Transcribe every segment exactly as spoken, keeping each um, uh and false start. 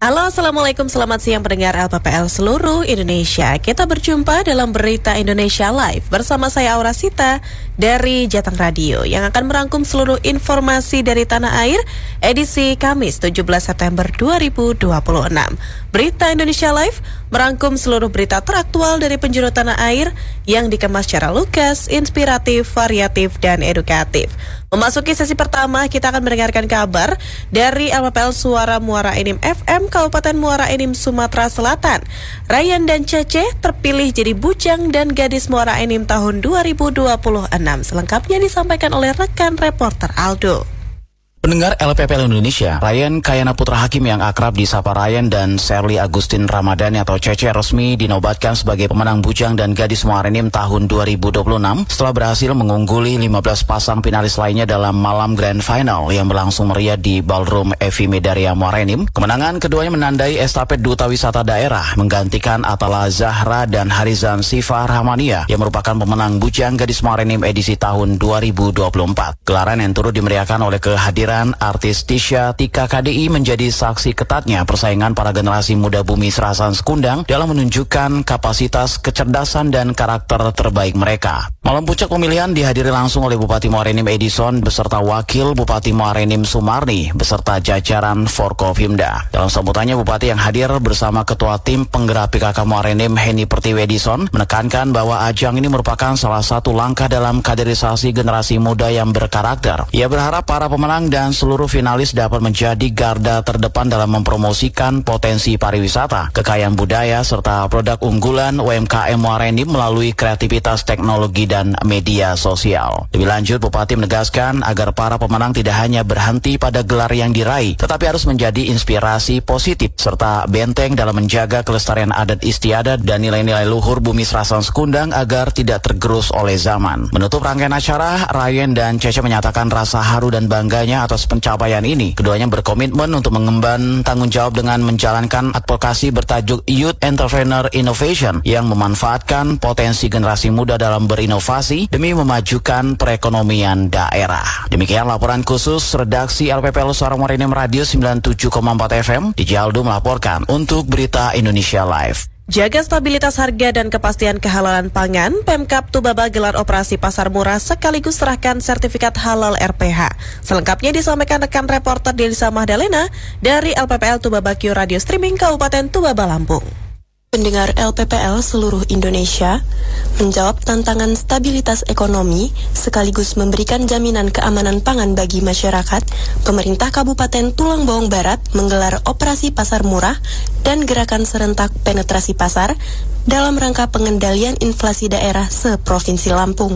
Halo, Assalamualaikum, selamat siang pendengar L P P L seluruh Indonesia. Kita berjumpa dalam Berita Indonesia Live bersama saya Aura Sita dari Jateng Radio yang akan merangkum seluruh informasi dari tanah air edisi Kamis tujuh belas September dua ribu dua puluh enam. Berita Indonesia Live merangkum seluruh berita teraktual dari penjuru tanah air yang dikemas secara lugas, inspiratif, variatif, dan edukatif. Memasuki sesi pertama, kita akan mendengarkan kabar dari L P P L Suara Muara Enim F M Kabupaten Muara Enim, Sumatera Selatan. Ryan dan Cece terpilih jadi bujang dan gadis Muara Enim tahun dua ribu dua puluh enam. Selengkapnya disampaikan oleh rekan reporter Aldo. Pendengar L P P L Indonesia, Ryan Kayana Putra Hakim yang akrab disapa Ryan dan Shirley Agustin Ramadhani atau Cece resmi dinobatkan sebagai pemenang Bujang dan Gadis Muara Enim tahun dua ribu dua puluh enam setelah berhasil mengungguli lima belas pasang finalis lainnya dalam malam Grand Final yang berlangsung meriah di Ballroom Evi Medaria Muara Enim. Kemenangan keduanya menandai estafet Duta Wisata Daerah menggantikan Atala Zahra dan Harizan Siva Rahmania yang merupakan pemenang Bujang Gadis Muara Enim edisi tahun dua ribu dua puluh empat. Gelaran yang turut dimeriahkan oleh kehadiran artis Tisha Tika K D I menjadi saksi ketatnya persaingan para generasi muda Bumi Serasan Sekundang dalam menunjukkan kapasitas, kecerdasan, dan karakter terbaik mereka. Malam puncak pemilihan dihadiri langsung oleh Bupati Muara Enim Edison beserta Wakil Bupati Muara Enim Sumarni beserta jajaran Forkopimda. Dalam sambutannya, Bupati yang hadir bersama Ketua Tim Penggerak P K K Muara Enim Henny Pertiwi Edison menekankan bahwa ajang ini merupakan salah satu langkah dalam kaderisasi generasi muda yang berkarakter. Ia berharap para pemenang dan dan seluruh finalis dapat menjadi garda terdepan dalam mempromosikan potensi pariwisata, kekayaan budaya, serta produk unggulan U M K M Muara Enim melalui kreativitas teknologi dan media sosial. Lebih lanjut, Bupati menegaskan agar para pemenang tidak hanya berhenti pada gelar yang diraih, tetapi harus menjadi inspirasi positif, serta benteng dalam menjaga kelestarian adat istiadat dan nilai-nilai luhur Bumi Serasan Sekundang agar tidak tergerus oleh zaman. Menutup rangkaian acara, Ryan dan Cece menyatakan rasa haru dan bangganya atas pencapaian ini. Keduanya berkomitmen untuk mengemban tanggung jawab dengan menjalankan advokasi bertajuk Youth Entrepreneur Innovation yang memanfaatkan potensi generasi muda dalam berinovasi demi memajukan perekonomian daerah. Demikian laporan khusus redaksi L P P L Suara Muara Enim Radio sembilan puluh tujuh koma empat F M. D J Aldo melaporkan untuk Berita Indonesia Live. Jaga stabilitas harga dan kepastian kehalalan pangan, Pemkab Tubaba gelar operasi pasar murah sekaligus serahkan sertifikat halal R P H. Selengkapnya disampaikan rekan reporter Delisa Mahdalena dari L P P L Tubaba Q Radio Streaming Kabupaten Tubaba, Lampung. Pendengar L P P L seluruh Indonesia, menjawab tantangan stabilitas ekonomi sekaligus memberikan jaminan keamanan pangan bagi masyarakat, pemerintah Kabupaten Tulang Bawang Barat menggelar operasi pasar murah dan gerakan serentak penetrasi pasar dalam rangka pengendalian inflasi daerah se-Provinsi Lampung.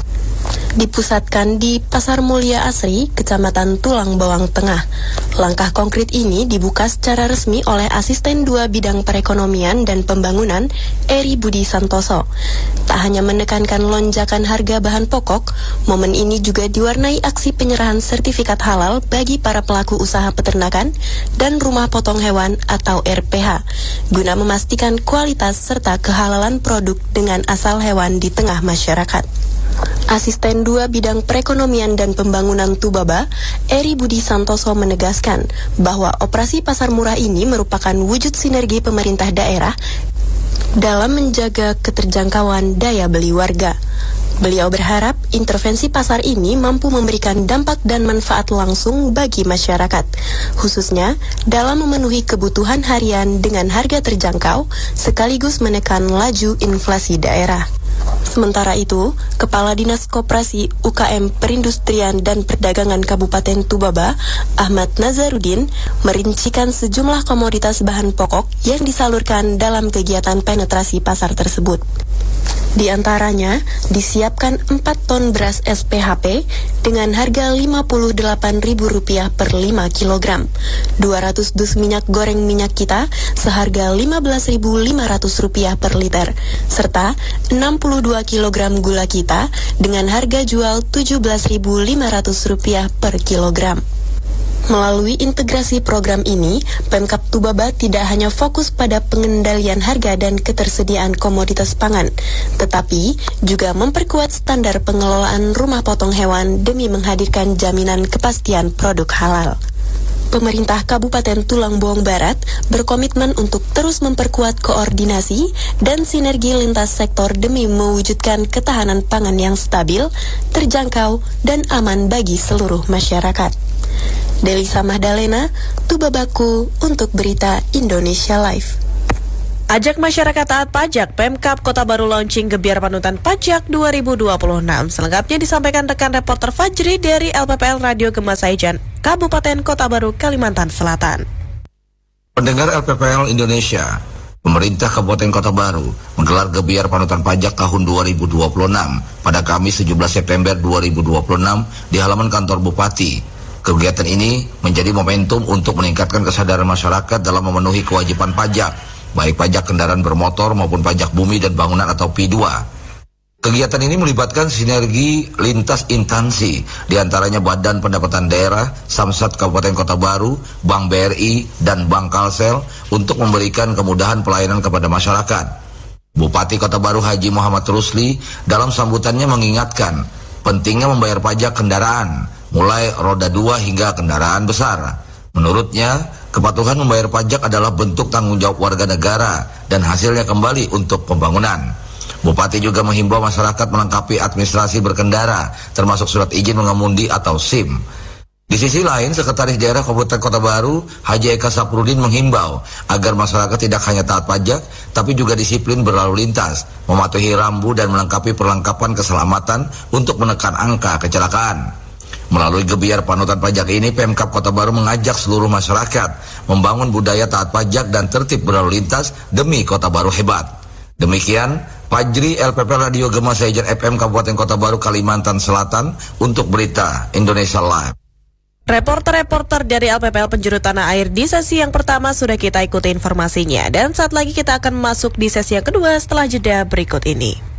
Dipusatkan di Pasar Mulia Asri, Kecamatan Tulang Bawang Tengah. Langkah konkret ini dibuka secara resmi oleh Asisten dua Bidang Perekonomian dan Pembangunan, Eri Budi Santoso. Tak hanya menekankan lonjakan harga bahan pokok, momen ini juga diwarnai aksi penyerahan sertifikat halal bagi para pelaku usaha peternakan dan rumah potong hewan atau R P H, guna memastikan kualitas serta kehalalan produk dengan asal hewan di tengah masyarakat. Asisten dua Bidang Perekonomian dan Pembangunan Tubaba, Eri Budi Santoso menegaskan bahwa operasi pasar murah ini merupakan wujud sinergi pemerintah daerah dalam menjaga keterjangkauan daya beli warga. Beliau berharap intervensi pasar ini mampu memberikan dampak dan manfaat langsung bagi masyarakat, khususnya dalam memenuhi kebutuhan harian dengan harga terjangkau sekaligus menekan laju inflasi daerah. Sementara itu, Kepala Dinas Koperasi U K M Perindustrian dan Perdagangan Kabupaten Tubaba, Ahmad Nazarudin, merincikan sejumlah komoditas bahan pokok yang disalurkan dalam kegiatan penetrasi pasar tersebut. Di antaranya, disiapkan empat ton beras S P H P dengan harga lima puluh delapan ribu rupiah per lima kilogram, dua ratus dus minyak goreng minyak kita seharga lima belas ribu lima ratus rupiah per liter, serta enam puluh dua kilogram gula kita dengan harga jual tujuh belas ribu lima ratus rupiah per kilogram. Melalui integrasi program ini, Pemkab Tubaba tidak hanya fokus pada pengendalian harga dan ketersediaan komoditas pangan, tetapi juga memperkuat standar pengelolaan rumah potong hewan demi menghadirkan jaminan kepastian produk halal. pemerintah Kabupaten Tulang Bawang Barat berkomitmen untuk terus memperkuat koordinasi dan sinergi lintas sektor demi mewujudkan ketahanan pangan yang stabil, terjangkau, dan aman bagi seluruh masyarakat. Delisa Mahdalena, Tuba Baku untuk Berita Indonesia Live. Ajak masyarakat taat pajak, Pemkab Kota Baru launching Gebiar Panutan Pajak dua ribu dua puluh enam. Selengkapnya disampaikan rekan reporter Fajri dari L P P L Radio Gema Saijan, Kabupaten Kota Baru, Kalimantan Selatan. Pendengar L P P L Indonesia, pemerintah Kabupaten Kota Baru menggelar Gebiar Panutan Pajak tahun dua ribu dua puluh enam pada Kamis tujuh belas September dua ribu dua puluh enam di halaman kantor Bupati. Kegiatan ini menjadi momentum untuk meningkatkan kesadaran masyarakat dalam memenuhi kewajiban pajak, baik pajak kendaraan bermotor maupun pajak bumi dan bangunan atau P dua. Kegiatan ini melibatkan sinergi lintas instansi, diantaranya Badan Pendapatan Daerah, Samsat Kabupaten Kota Baru, Bank B R I, dan Bank Kalsel untuk memberikan kemudahan pelayanan kepada masyarakat. Bupati Kota Baru Haji Muhammad Rusli dalam sambutannya mengingatkan pentingnya membayar pajak kendaraan, mulai roda dua hingga kendaraan besar. Menurutnya, kepatuhan membayar pajak adalah bentuk tanggung jawab warga negara dan hasilnya kembali untuk pembangunan. Bupati juga menghimbau masyarakat melengkapi administrasi berkendara, termasuk surat izin mengemudi atau SIM. Di sisi lain, Sekretaris Daerah Kabupaten Kota Baru, Haji Eka Saprudin menghimbau agar masyarakat tidak hanya taat pajak, tapi juga disiplin berlalu lintas, mematuhi rambu dan melengkapi perlengkapan keselamatan untuk menekan angka kecelakaan. Melalui Gebiar Panutan Pajak ini, Pemkab Kota Baru mengajak seluruh masyarakat membangun budaya taat pajak dan tertib berlalu lintas demi Kota Baru hebat. Demikian, Fajri, L P P Radio Gema Saijan F M Kabupaten Kota Baru, Kalimantan Selatan untuk Berita Indonesia Live. Reporter-reporter dari L P P L Penjuru Tanah Air di sesi yang pertama sudah kita ikuti informasinya. Dan saat lagi kita akan masuk di sesi yang kedua setelah jeda berikut ini.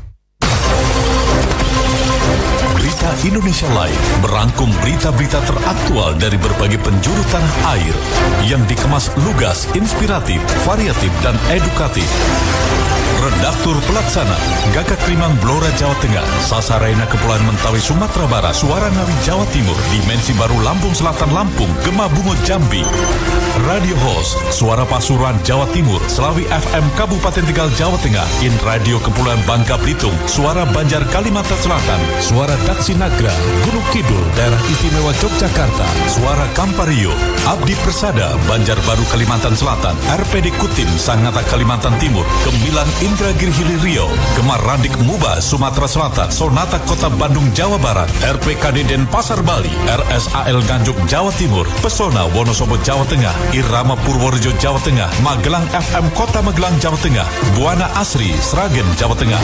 Berita Indonesia Live merangkum berita-berita teraktual dari berbagai penjuru tanah air yang dikemas lugas, inspiratif, variatif, dan edukatif. Redaktur Pelaksana Gagak Limang Blora Jawa Tengah, Sasaraina Kepulauan Mentawai Sumatera Barat, Suara Ngawi Jawa Timur, Dimensi Baru Lampung Selatan Lampung, Gema Bungo Jambi. Radio Host Suara Pasuruan Jawa Timur, Selawi F M Kabupaten Tegal Jawa Tengah, In Radio Kepulauan Bangka Belitung, Suara Banjar Kalimantan Selatan, Suara Daksi Nagra Gunung Kidul Daerah Istimewa Yogyakarta, Suara Kampario, Abdi Persada Banjarbaru Kalimantan Selatan, R P D Kutim Sangatta Kalimantan Timur, Gemilang Indragiri Rio, Gemar Randik Muba Sumatera Selatan, Sonata Kota Bandung Jawa Barat, R P K D Denpasar Bali, R S A L Nganjuk Jawa Timur, Pesona Wonosobo Jawa Tengah, Irama Purworejo Jawa Tengah, Magelang F M Kota Magelang Jawa Tengah, Buana Asri Sragen Jawa Tengah,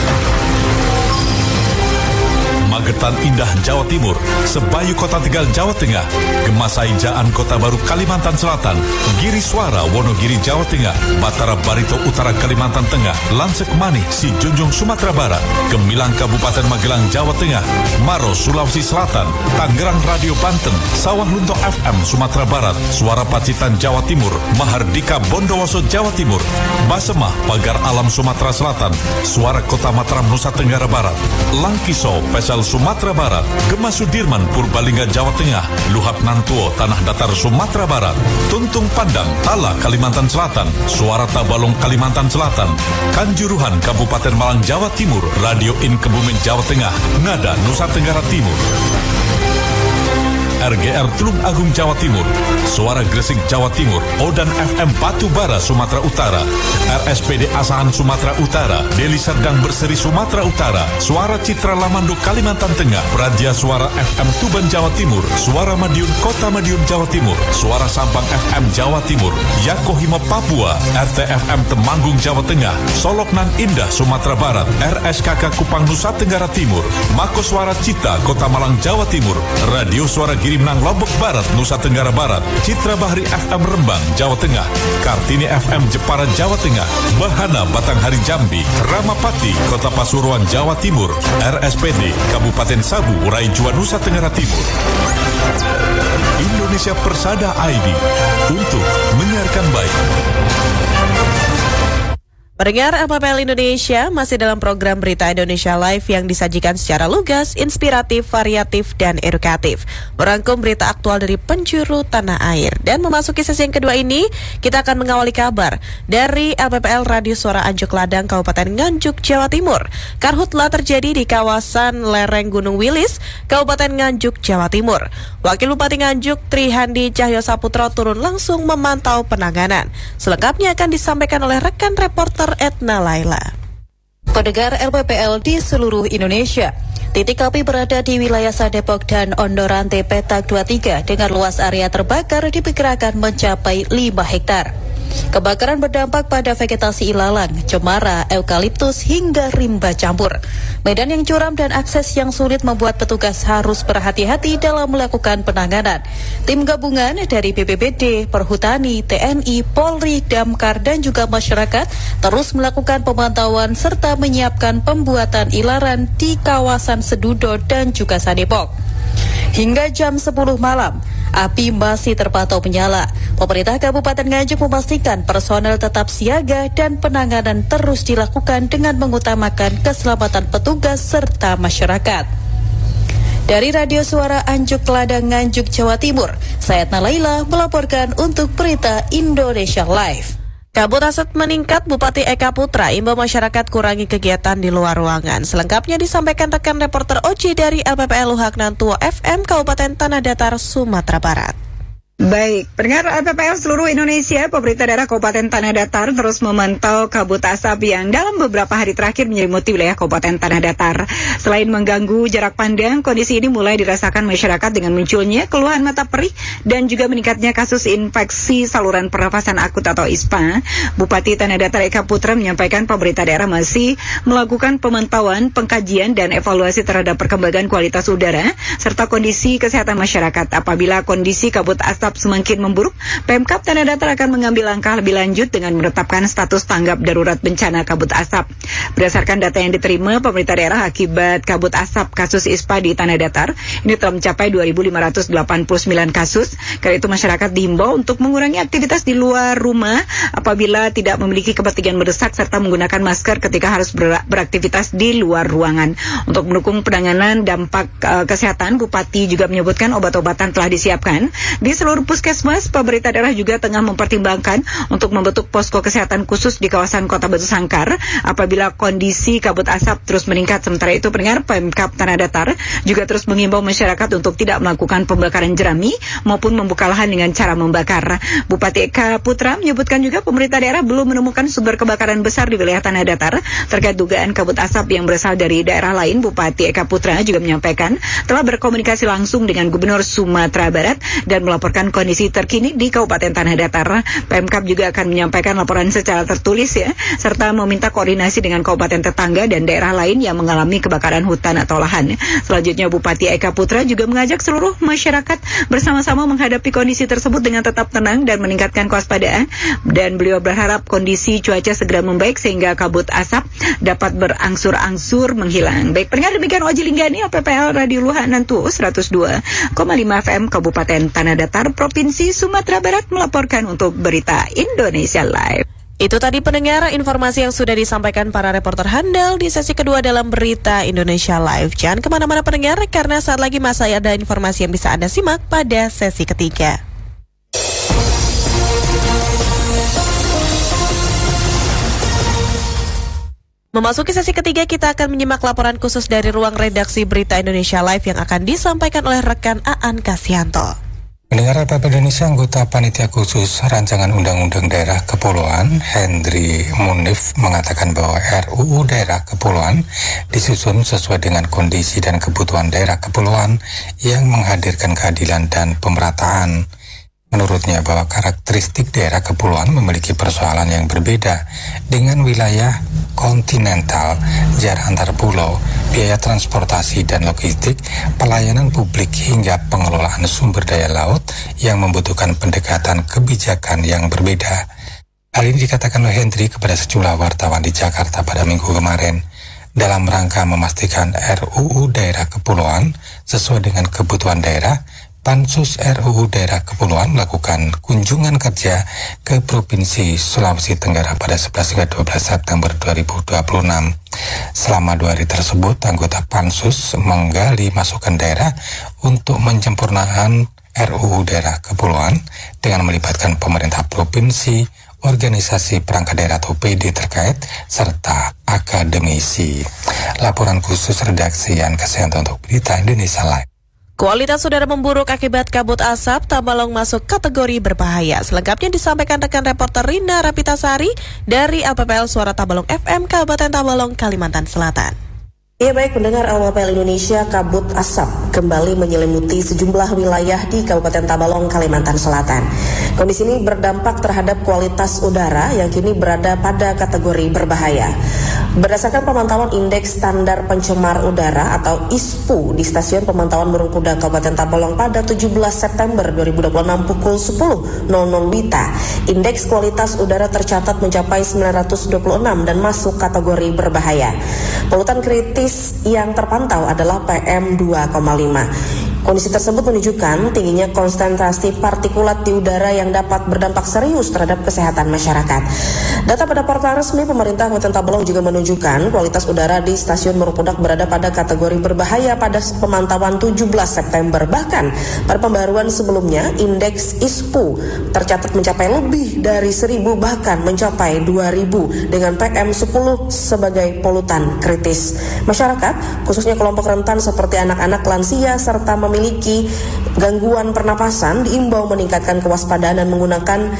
Magetan Indah Jawa Timur, Sebayu Kota Tegal Jawa Tengah, Gemasaijaan Kota Baru Kalimantan Selatan, Giri Suara Wonogiri Jawa Tengah, Batara Barito Utara Kalimantan Tengah, Lansek Manih Si Junjung Sumatera Barat, Gemilang Kabupaten Magelang Jawa Tengah, Maros Sulawesi Selatan, Tangerang Radio Banten, Sawah Lunto F M Sumatera Barat, Suara Pacitan Jawa Timur, Mahardika Bondowoso Jawa Timur, Basemah Pagar Alam Sumatera Selatan, Suara Kota Mataram Nusa Tenggara Barat, Langkiso Pesel Sumatera Barat, Gema Sudirman Purbalingga Jawa Tengah, Luhap Nantuo Tanah Datar Sumatera Barat, Tuntung Pandang Tala Kalimantan Selatan, Suara Tabalong Kalimantan Selatan, Kanjuruhan Kabupaten Malang Jawa Timur, Radio In Kebumen Jawa Tengah, Ngada Nusa Tenggara Timur, R G R Tulung Agung Jawa Timur, Suara Gresik Jawa Timur, Odan F M Batubara Sumatera Utara, R S P D Asahan Sumatera Utara, Deli Serdang Berseri Sumatera Utara, Suara Citra Lamando Kalimantan Tengah, Praja Suara F M Tuban Jawa Timur, Suara Madiun Kota Madiun Jawa Timur, Suara Sampang F M Jawa Timur, Yakohimo Papua, R T F M Temanggung Jawa Tengah, Soloknan Indah Sumatera Barat, R S K K Kupang Nusa Tenggara Timur, Mako Suara Cita Kota Malang Jawa Timur, Radio Suara Girimnang Lombok Barat Nusa Tenggara Barat, Citra Bahri F M Rembang Jawa Tengah, Kartini F M Jepara Jawa Tengah, Bahana Batanghari Jambi, Ramapati Kota Pasuruan Jawa Timur, R S P D Kabupaten Sabu Raijua Nusa Tenggara Timur. Indonesia Persada I D untuk menyiarkan baik. Pendengar L P P L Indonesia masih dalam program Berita Indonesia Live yang disajikan secara lugas, inspiratif, variatif, dan edukatif. Merangkum berita aktual dari penjuru tanah air. Dan memasuki sesi yang kedua ini, kita akan mengawali kabar dari L P P L Radio Suara Anjuk Ladang, Kabupaten Nganjuk, Jawa Timur. Karhutla terjadi di kawasan lereng Gunung Wilis, Kabupaten Nganjuk, Jawa Timur. Wakil Bupati Nganjuk, Trihandi Cahyo Saputra turun langsung memantau penanganan. Selengkapnya akan disampaikan oleh rekan reporter Etna Laila. Pendengar L P P L di seluruh Indonesia, titik api berada di wilayah Sadepok dan Ondorante Petak dua puluh tiga dengan luas area terbakar diperkirakan mencapai lima hektar. Kebakaran berdampak pada vegetasi ilalang, cemara, eukaliptus hingga rimba campur. Medan yang curam dan akses yang sulit membuat petugas harus berhati-hati dalam melakukan penanganan. Tim gabungan dari B P B D, Perhutani, T N I, Polri, Damkar dan juga masyarakat terus melakukan pemantauan serta menyiapkan pembuatan ilaran di kawasan Sedudo dan juga Sadepok. Hingga jam sepuluh malam, api masih terpantau menyala. Pemerintah Kabupaten Nganjuk memastikan personel tetap siaga dan penanganan terus dilakukan dengan mengutamakan keselamatan petugas serta masyarakat. Dari Radio Suara Anjuk Ladang Nganjuk, Jawa Timur, saya Etna Laila melaporkan untuk Berita Indonesia Live. Kabut asap meningkat, Bupati Eka Putra imbau masyarakat kurangi kegiatan di luar ruangan. Selengkapnya disampaikan rekan reporter Oji dari L P P L Luhak Nantua F M Kabupaten Tanah Datar, Sumatera Barat. Baik, pendengar L P P L seluruh Indonesia, pemerintah daerah Kabupaten Tanah Datar terus memantau kabut asap yang dalam beberapa hari terakhir menyelimuti wilayah Kabupaten Tanah Datar. Selain mengganggu jarak pandang, kondisi ini mulai dirasakan masyarakat dengan munculnya keluhan mata perih dan juga meningkatnya kasus infeksi saluran pernafasan akut atau I S P A. Bupati Tanah Datar Eka Putra menyampaikan pemerintah daerah masih melakukan pemantauan, pengkajian, dan evaluasi terhadap perkembangan kualitas udara serta kondisi kesehatan masyarakat. Apabila kondisi kabut asap semakin memburuk, Pemkab Tanah Datar akan mengambil langkah lebih lanjut dengan menetapkan status tanggap darurat bencana kabut asap. Berdasarkan data yang diterima pemerintah daerah akibat kabut asap kasus I S P A di Tanah Datar, ini telah mencapai dua ribu lima ratus delapan puluh sembilan kasus. Karena itu masyarakat diimbau untuk mengurangi aktivitas di luar rumah apabila tidak memiliki kepentingan mendesak serta menggunakan masker ketika harus ber- beraktivitas di luar ruangan. Untuk mendukung penanganan dampak uh, kesehatan, Bupati juga menyebutkan obat-obatan telah disiapkan di seluruh puskesmas. Pemerintah daerah juga tengah mempertimbangkan untuk membentuk posko kesehatan khusus di kawasan Kota Batu Sangkar apabila kondisi kabut asap terus meningkat. Sementara itu, pendengar, Pemkab Tanah Datar juga terus mengimbau masyarakat untuk tidak melakukan pembakaran jerami maupun membuka lahan dengan cara membakar. Bupati Eka Putra menyebutkan juga pemerintah daerah belum menemukan sumber kebakaran besar di wilayah Tanah Datar. Terkait dugaan kabut asap yang berasal dari daerah lain, Bupati Eka Putra juga menyampaikan telah berkomunikasi langsung dengan Gubernur Sumatera Barat dan melaporkan kondisi terkini di Kabupaten Tanah Datar. Pemkab juga akan menyampaikan laporan secara tertulis ya, serta meminta koordinasi dengan kabupaten tetangga dan daerah lain yang mengalami kebakaran hutan atau lahan. Selanjutnya, Bupati Eka Putra juga mengajak seluruh masyarakat bersama-sama menghadapi kondisi tersebut dengan tetap tenang dan meningkatkan kewaspadaan. Dan beliau berharap kondisi cuaca segera membaik sehingga kabut asap dapat berangsur-angsur menghilang. Baik, pendengar, demikian Oji Linggani, L P P L Radio Luhak Nantua seratus dua koma lima F M Kabupaten Tanah Datar, Provinsi Sumatera Barat melaporkan untuk Berita Indonesia Live. Itu tadi pendengar informasi yang sudah disampaikan para reporter handal di sesi kedua dalam Berita Indonesia Live. Jangan kemana-mana pendengar, karena saat lagi masih ada informasi yang bisa Anda simak pada sesi ketiga. Memasuki sesi ketiga, kita akan menyimak laporan khusus dari ruang redaksi Berita Indonesia Live yang akan disampaikan oleh rekan Aan Kasianto. Pendengar L P P L Indonesia, anggota Panitia Khusus Rancangan Undang-Undang Daerah Kepulauan, Hendri Munif, mengatakan bahwa R U U Daerah Kepulauan disusun sesuai dengan kondisi dan kebutuhan daerah kepulauan yang menghadirkan keadilan dan pemerataan. Menurutnya bahwa karakteristik daerah kepulauan memiliki persoalan yang berbeda dengan wilayah kontinental, jarak antar pulau, biaya transportasi dan logistik, pelayanan publik hingga pengelolaan sumber daya laut yang membutuhkan pendekatan kebijakan yang berbeda. Hal ini dikatakan oleh Hendri kepada sejumlah wartawan di Jakarta pada minggu kemarin. Dalam rangka memastikan R U U Daerah Kepulauan sesuai dengan kebutuhan daerah, Pansus R U U Daerah Kepulauan melakukan kunjungan kerja ke Provinsi Sulawesi Tenggara pada sebelas hingga dua belas September dua ribu dua puluh enam. Selama dua hari tersebut, anggota Pansus menggali masukan daerah untuk menyempurnakan R U U Daerah Kepulauan dengan melibatkan pemerintah provinsi, organisasi perangkat daerah atau P D terkait, serta akademisi. Laporan khusus redaksi Yan Kesehatan untuk Berita Indonesia Live. Kualitas udara memburuk akibat kabut asap, Tabalong masuk kategori berbahaya. Selengkapnya disampaikan rekan reporter Rina Rapitasari dari L P P L Suara Tabalong F M Kabupaten Tabalong, Kalimantan Selatan. Ya baik, pendengar L P P L Indonesia, kabut asap kembali menyelimuti sejumlah wilayah di Kabupaten Tabalong, Kalimantan Selatan. Kondisi ini berdampak terhadap kualitas udara yang kini berada pada kategori berbahaya. Berdasarkan pemantauan Indeks Standar Pencemar Udara atau I S P U di Stasiun Pemantauan Burung Kuda Kabupaten Tabalong pada tujuh belas September dua ribu dua puluh enam pukul sepuluh nol nol W I T A, indeks kualitas udara tercatat mencapai sembilan ratus dua puluh enam dan masuk kategori berbahaya. Polutan kritis yang terpantau adalah P M dua koma lima. Kondisi tersebut menunjukkan tingginya konsentrasi partikulat di udara yang dapat berdampak serius terhadap kesehatan masyarakat. Data pada portal resmi pemerintah Kabupaten Tabalong juga menunjukkan kualitas udara di Stasiun Murupudak berada pada kategori berbahaya pada pemantauan tujuh belas September. Bahkan pada pembaruan sebelumnya, indeks I S P U tercatat mencapai lebih dari seribu, bahkan mencapai dua ribu dengan P M sepuluh sebagai polutan kritis. Masyarakat, khususnya kelompok rentan seperti anak-anak, lansia, serta memiliki gangguan pernapasan diimbau meningkatkan kewaspadaan dan menggunakan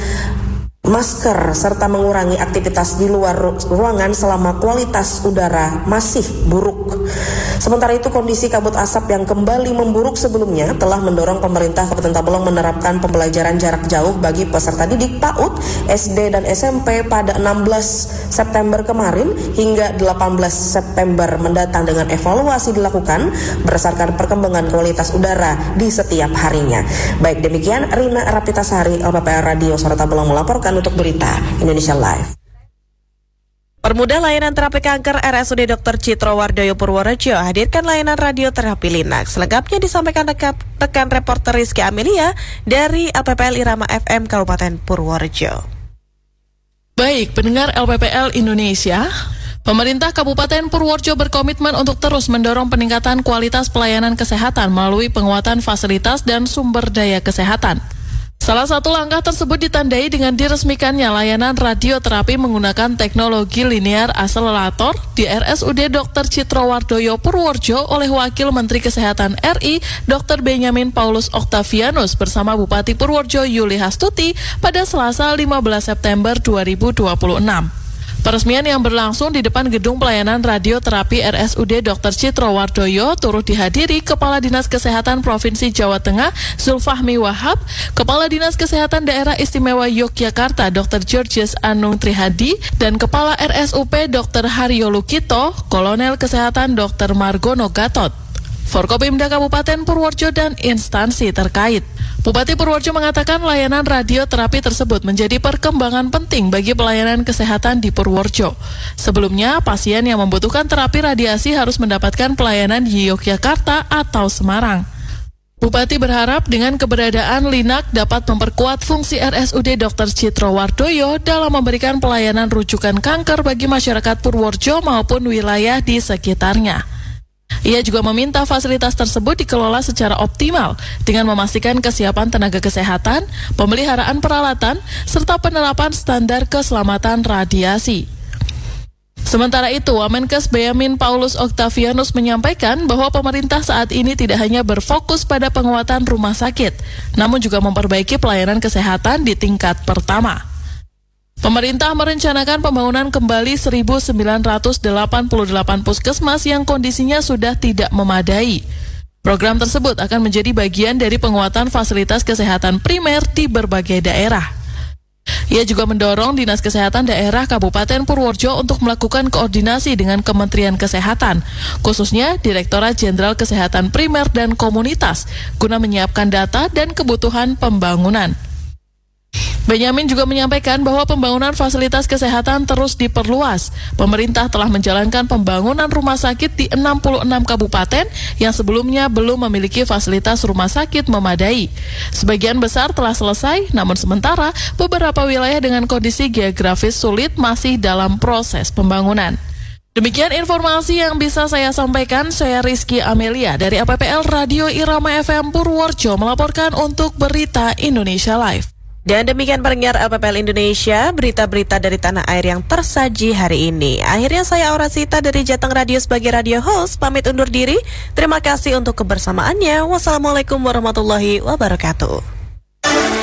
masker serta mengurangi aktivitas di luar ruangan selama kualitas udara masih buruk. Sementara itu, kondisi kabut asap yang kembali memburuk sebelumnya telah mendorong pemerintah Kabupaten Tabalong menerapkan pembelajaran jarak jauh bagi peserta didik P A U D, S D dan S M P pada enam belas September kemarin hingga delapan belas September mendatang dengan evaluasi dilakukan berdasarkan perkembangan kualitas udara di setiap harinya. Baik, demikian Rina Rapitasari, L P P L Radio Suara Tabalong melaporkan untuk Berita Indonesia Live. Permudah layanan terapi kanker, R S U D Dokter Citro Wardoyo Purworejo hadirkan layanan radioterapi linak. Selengkapnya disampaikan rekan, rekan reporter Rizky Amelia dari L P P L Irama F M Kabupaten Purworejo. Baik, pendengar L P P L Indonesia, pemerintah Kabupaten Purworejo berkomitmen untuk terus mendorong peningkatan kualitas pelayanan kesehatan melalui penguatan fasilitas dan sumber daya kesehatan. Salah satu langkah tersebut ditandai dengan diresmikannya layanan radioterapi menggunakan teknologi linear accelerator di R S U D Dokter Citro Wardoyo Purworejo oleh Wakil Menteri Kesehatan R I Dokter Benyamin Paulus Octavianus bersama Bupati Purworejo Yuli Hastuti pada Selasa lima belas September dua ribu dua puluh enam. Peresmian yang berlangsung di depan Gedung Pelayanan Radioterapi R S U D Dokter Citro Wardoyo turut dihadiri Kepala Dinas Kesehatan Provinsi Jawa Tengah Zulfahmi Wahab, Kepala Dinas Kesehatan Daerah Istimewa Yogyakarta Dokter Georges Anung Trihadi, dan Kepala R S U P Dokter Haryo Lukito, Kolonel Kesehatan Dokter Margono Gatot, Forkopimda Kabupaten Purworejo dan instansi terkait. Bupati Purworejo mengatakan layanan radioterapi tersebut menjadi perkembangan penting bagi pelayanan kesehatan di Purworejo. Sebelumnya, pasien yang membutuhkan terapi radiasi harus mendapatkan pelayanan di Yogyakarta atau Semarang. Bupati berharap dengan keberadaan Linak dapat memperkuat fungsi R S U D Dokter Citro Wardoyo dalam memberikan pelayanan rujukan kanker bagi masyarakat Purworejo maupun wilayah di sekitarnya. Ia juga meminta fasilitas tersebut dikelola secara optimal dengan memastikan kesiapan tenaga kesehatan, pemeliharaan peralatan, serta penerapan standar keselamatan radiasi. Sementara itu, Wamenkes Benyamin Paulus Octavianus menyampaikan bahwa pemerintah saat ini tidak hanya berfokus pada penguatan rumah sakit, namun juga memperbaiki pelayanan kesehatan di tingkat pertama. Pemerintah merencanakan pembangunan kembali seribu sembilan ratus delapan puluh delapan puskesmas yang kondisinya sudah tidak memadai. Program tersebut akan menjadi bagian dari penguatan fasilitas kesehatan primer di berbagai daerah. Ia juga mendorong Dinas Kesehatan Daerah Kabupaten Purworejo untuk melakukan koordinasi dengan Kementerian Kesehatan, khususnya Direktorat Jenderal Kesehatan Primer dan Komunitas, guna menyiapkan data dan kebutuhan pembangunan. Benyamin juga menyampaikan bahwa pembangunan fasilitas kesehatan terus diperluas. Pemerintah telah menjalankan pembangunan rumah sakit di enam puluh enam kabupaten yang sebelumnya belum memiliki fasilitas rumah sakit memadai. Sebagian besar telah selesai, namun sementara beberapa wilayah dengan kondisi geografis sulit masih dalam proses pembangunan. Demikian informasi yang bisa saya sampaikan. Saya Rizky Amelia dari A P P L Radio Irama F M Purworejo melaporkan untuk Berita Indonesia Live. Dan demikian pendengar L P P L Indonesia, berita-berita dari tanah air yang tersaji hari ini. Akhirnya saya Aurasita dari Jateng Radio sebagai radio host pamit undur diri. Terima kasih untuk kebersamaannya. Wassalamualaikum warahmatullahi wabarakatuh.